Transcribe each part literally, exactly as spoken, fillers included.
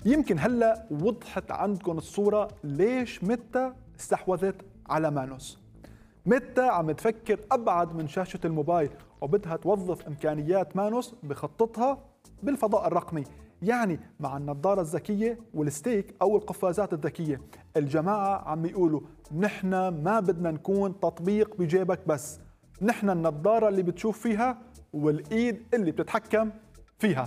يمكن هلا وضحت عندكم الصورة ليش ميتا استحوذت على مانوس. ميتا عم تفكر أبعد من شاشة الموبايل وبدها توظف إمكانيات مانوس بخطتها بالفضاء الرقمي، يعني مع النظارة الذكية والستيك أو القفازات الذكية. الجماعة عم يقولوا نحن ما بدنا نكون تطبيق بجيبك بس، نحن النظارة اللي بتشوف فيها والإيد اللي بتتحكم فيها.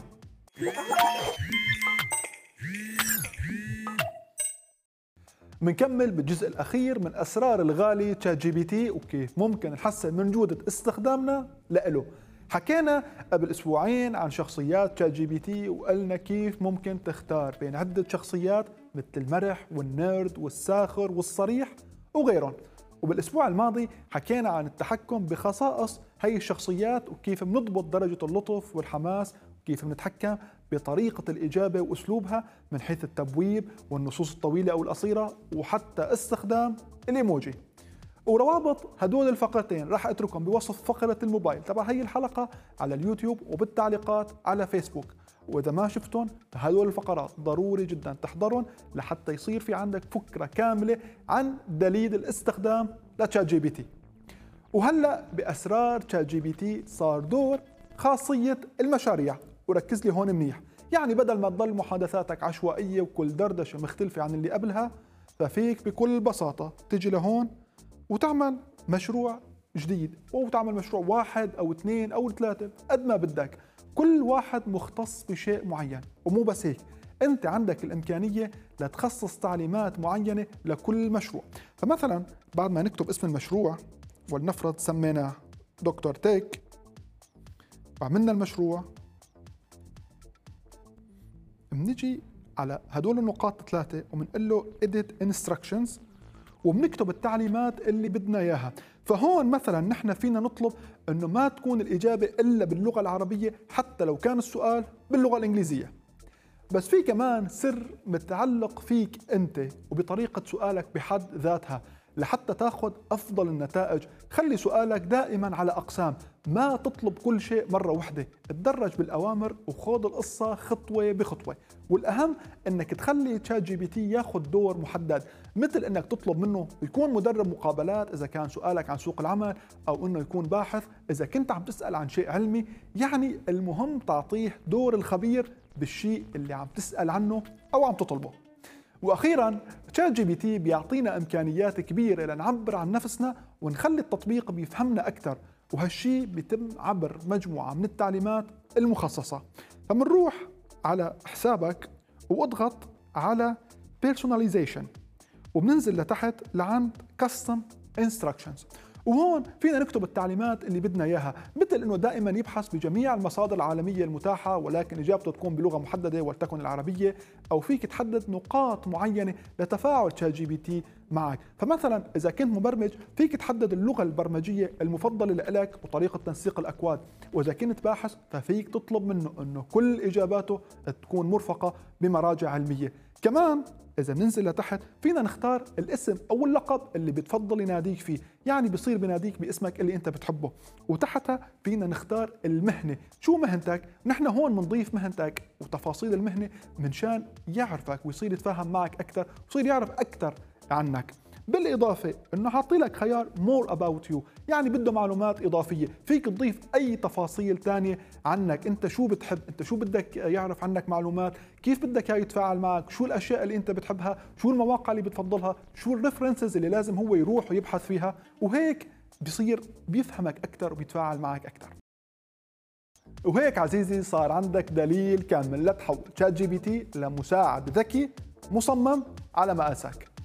منكمل بالجزء الأخير من أسرار الغالي تشات جي بي تي وكيف ممكن نحسن من جودة استخدامنا لإله. حكينا قبل أسبوعين عن شخصيات تشات جي بي تي وقلنا كيف ممكن تختار بين عدة شخصيات مثل المرح والنيرد والساخر والصريح وغيرهم. وبالأسبوع الماضي حكينا عن التحكم بخصائص هي الشخصيات وكيف بنضبط درجة اللطف والحماس وكيف بنتحكم بطريقة الإجابة وأسلوبها من حيث التبويب والنصوص الطويلة أو القصيرة وحتى استخدام الإيموجي. وروابط هدول الفقرتين راح أتركهم بوصف فقرة الموبايل تبع هي الحلقة على اليوتيوب وبالتعليقات على فيسبوك. وإذا ما شفتهم هدول الفقرات ضروري جدا تحضرهم لحتى يصير في عندك فكرة كاملة عن دليل الاستخدام لتشات جي بي تي. وهلأ بأسرار تشات جي بي تي صار دور خاصية المشاريع، وركز لي هون منيح، يعني بدل ما تضل محادثاتك عشوائية وكل دردشة مختلفة عن اللي قبلها، ففيك بكل بساطة تجي لهون وتعمل مشروع جديد، أو تعمل مشروع واحد أو اثنين أو ثلاثة قد ما بدك، كل واحد مختص بشيء معين. ومو بس هيك، أنت عندك الإمكانية لتخصص تعليمات معينة لكل مشروع. فمثلا بعد ما نكتب اسم المشروع ولنفرض سميناه دكتور تيك، وعملنا المشروع، بنجي على هدول النقاط ثلاثة وبنقول له Edit Instructions وبنكتب التعليمات اللي بدنا إياها. فهون مثلا نحن فينا نطلب أنه ما تكون الإجابة إلا باللغة العربية حتى لو كان السؤال باللغة الإنجليزية. بس في كمان سر متعلق فيك أنت وبطريقة سؤالك بحد ذاتها لحتى تاخذ أفضل النتائج. خلي سؤالك دائما على أقسام، ما تطلب كل شيء مرة واحدة، اتدرج بالأوامر وخوض القصة خطوة بخطوة. والأهم أنك تخلي تشات جي بي تي ياخذ دور محدد، مثل أنك تطلب منه يكون مدرب مقابلات إذا كان سؤالك عن سوق العمل، أو أنه يكون باحث إذا كنت عم تسأل عن شيء علمي. يعني المهم تعطيه دور الخبير بالشيء اللي عم تسأل عنه أو عم تطلبه. واخيرا تشات جي بي تي بيعطينا امكانيات كبيره لنعبر عن نفسنا ونخلي التطبيق بيفهمنا اكثر، وهالشيء بيتم عبر مجموعه من التعليمات المخصصه. فمنروح على حسابك واضغط على Personalization وبننزل لتحت لعند Custom Instructions، وهون فينا نكتب التعليمات اللي بدنا اياها، مثل انه دائما يبحث بجميع المصادر العالميه المتاحه ولكن اجابته تكون بلغه محدده ولتكن العربيه، او فيك تحدد نقاط معينه لتفاعل تشات جي بي تي معك. فمثلا اذا كنت مبرمج فيك تحدد اللغه البرمجيه المفضله لك وطريقه تنسيق الاكواد، واذا كنت باحث ففيك تطلب منه انه كل اجاباته تكون مرفقه بمراجع علميه. كمان إذا ننزل لتحت فينا نختار الاسم أو اللقب اللي بتفضل يناديك فيه، يعني بصير بناديك باسمك اللي أنت بتحبه. وتحتها فينا نختار المهنة، شو مهنتك؟ نحن هون بنضيف مهنتك وتفاصيل المهنة منشان يعرفك ويصير يتفاهم معك أكثر ويصير يعرف أكثر عنك. بالإضافة إنه حاطي لك خيار more about you، يعني بده معلومات إضافية، فيك تضيف أي تفاصيل تانية عنك، أنت شو بتحب، أنت شو بدك يعرف عنك معلومات، كيف بدك إياه يتفاعل معك، شو الأشياء اللي أنت بتحبها، شو المواقع اللي بتفضلها، شو الريفرنسز اللي لازم هو يروح ويبحث فيها، وهيك بيصير بيفهمك أكثر وبيتفاعل معك أكثر. وهيك عزيزي صار عندك دليل كامل لتحول تشات جي بي تي لمساعد ذكي مصمم على مقاسك.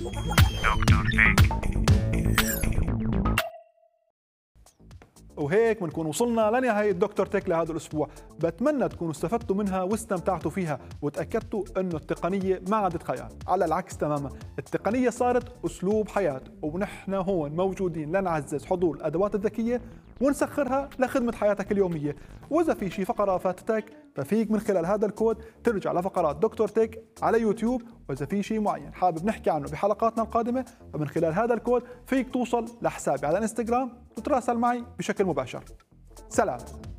وهيك بنكون وصلنا لنهاية دكتور تك لهذا الأسبوع. بتمنى تكونوا استفدتوا منها واستمتعتوا فيها وتأكدتوا أنه التقنية ما عادت خيال، على العكس تماما، التقنية صارت أسلوب حياة، ونحن هون موجودين لنعزز حضور الأدوات الذكية ونسخرها لخدمة حياتك اليومية. وإذا في شي فقرة فاتتك ففيك من خلال هذا الكود ترجع لفقرات دكتور تك على يوتيوب، وإذا في شي معين حابب نحكي عنه بحلقاتنا القادمة فمن خلال هذا الكود فيك توصل لحسابي على انستغرام وتتراسل معي بشكل مباشر. سلام.